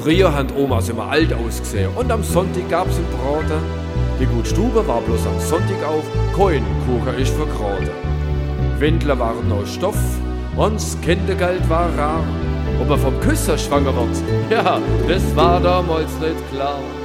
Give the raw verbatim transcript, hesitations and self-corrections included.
Früher haben Omas immer alt ausgesehen und am Sonntag gab's einen Braten. Die gute Stube war bloß am Sonntag auf, kein Kuchen ist vergraten. Windler waren noch Stoff und das Kindergeld war rar. Ob man vom Küsser schwanger wird, ja, das war damals nicht klar.